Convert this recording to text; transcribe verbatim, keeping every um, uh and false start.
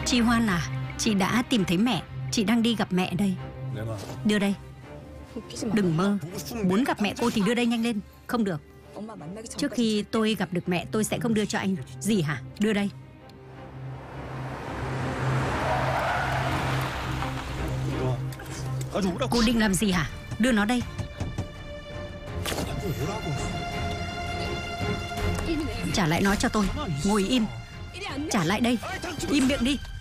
Chị Hoan à, chị đã tìm thấy mẹ. Chị đang đi gặp mẹ đây. Đưa đây. Đừng mơ. Muốn gặp mẹ cô thì đưa đây nhanh lên. Không được. Trước khi tôi gặp được mẹ tôi sẽ không đưa cho anh. Gì hả? Đưa đây. Cô định làm gì hả? Đưa nó đây. Trả lại nó cho tôi. Ngồi im. Trả lại đây. Im miệng đi.